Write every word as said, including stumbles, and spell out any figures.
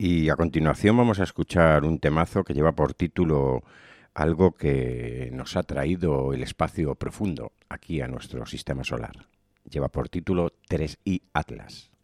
Y a continuación vamos a escuchar un temazo que lleva por título algo que nos ha traído el espacio profundo aquí a nuestro sistema solar. Lleva por título tres i Atlas.